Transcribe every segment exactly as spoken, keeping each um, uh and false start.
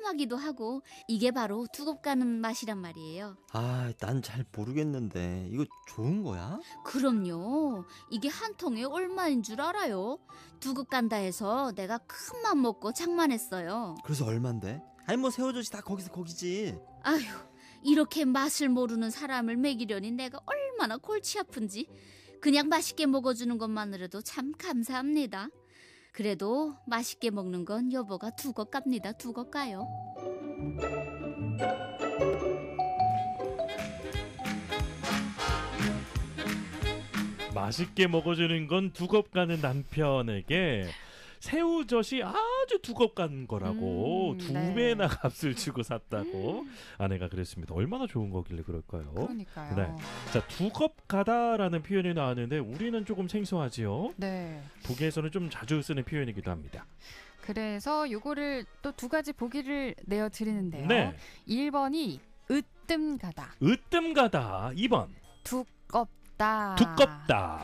새콤하기도 하고 이게 바로 두껍가는 맛이란 말이에요. 아, 난 잘 모르겠는데 이거 좋은 거야? 그럼요. 이게 한 통에 얼마인 줄 알아요? 두껍간다 해서 내가 큰 맘 먹고 장만했어요. 그래서 얼만데? 아니 뭐 새우젓이 다 거기서 거기지. 아휴, 이렇게 맛을 모르는 사람을 먹이려니 내가 얼마나 골치 아픈지. 그냥 맛있게 먹어주는 것만으로도 참 감사합니다. 그래도 맛있게 먹는 건 여보가 두껍 갑니다. 두껍 가요. 맛있게 먹어주는 건 두껍 가는 남편에게 새우젓이 아주 두껍 간 거라고 음, 두 네. 배나 값을 주고 샀다고 아내가 그랬습니다. 얼마나 좋은 거길래 그럴까요? 그러니까요. 네. 자, 두껍 가다라는 표현이 나왔는데 우리는 조금 생소하지요. 네. 북에서는 좀 자주 쓰는 표현이기도 합니다. 그래서 요거를 또 두 가지 보기를 내어 드리는데요. 네. 일 번이 으뜸가다. 으뜸 가다. 이 번 두껍다. 두껍다.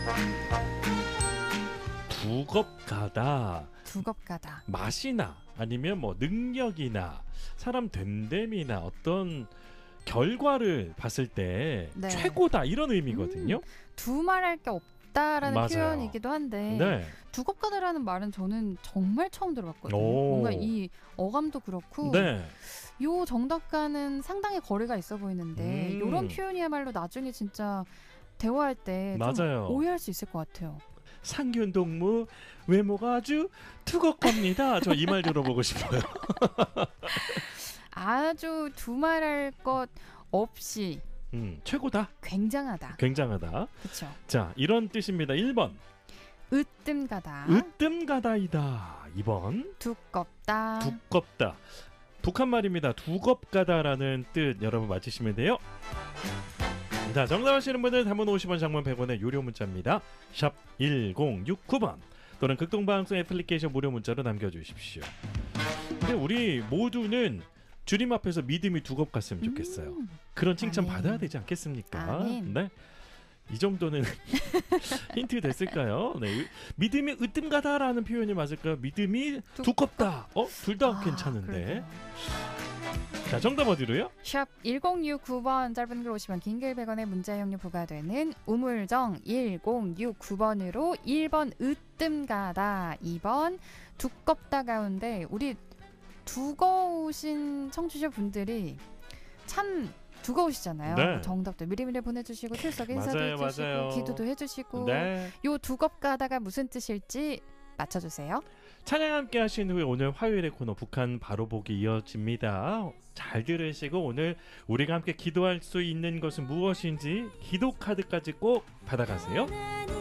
두껍가다. 두껍가다. 맛이나 아니면 뭐 능력이나 사람 됨됨이나 어떤 결과를 봤을 때 네. 최고다 이런 의미거든요. 음, 두말할 게 없다라는 맞아요. 표현이기도 한데 네. 두껍가다라는 말은 저는 정말 처음 들어봤거든요. 오. 뭔가 이 어감도 그렇고 네. 요 정답과는 상당히 거리가 있어 보이는데 음. 이런 표현이야말로 나중에 진짜 대화할 때 좀 맞아요. 오해할 수 있을 것 같아요. 상균 동무 외모가 아주 두껍겁니다. 저 이 말 들어보고 싶어요. 아주 두말할 것 없이 음, 최고다. 굉장하다. 굉장하다. 그렇죠. 자, 이런 뜻입니다. 일 번 으뜸가다. 으뜸가다이다. 이 번 두껍다. 두껍다. 북한 말입니다. 두껍가다라는 뜻 여러분 맞히시면 돼요. 자, 정답 아시는 분들 단문 오십 원, 장문 백 원의 유료 문자입니다. 샵 일공육구 번 또는 극동방송 애플리케이션 무료 문자로 남겨주십시오. 근데 우리 모두는 주님 앞에서 믿음이 두껍 갔으면 좋겠어요. 음. 그런 칭찬 아멘. 받아야 되지 않겠습니까? 아멘. 네. 이 정도는 힌트 됐을까요? 네. 믿음이 으뜸가다라는 표현이 맞을까요? 믿음이 두- 두껍다. 어? 둘 다 아, 괜찮은데. 그러게요. 자, 정답 어디로요? 샵 일공육구 번 짧은 글 오시면 긴 글 백 원의 문자 이용료 부과되는 우물정 일공육구 번으로 일 번 으뜸가다, 이 번 두껍다 가운데 우리 두거우신 청취자분들이 참 두거우시잖아요. 네. 정답도 미리미리 보내주시고 출석 인사도 맞아요, 해주시고 맞아요. 기도도 해주시고 네. 요 두껍가다가 무슨 뜻일지 맞춰주세요. 찬양 함께 하신 후에 오늘 화요일의 코너 북한 바로 보기 이어집니다. 잘 들으시고 오늘 우리가 함께 기도할 수 있는 것은 무엇인지 기도 카드까지 꼭 받아가세요.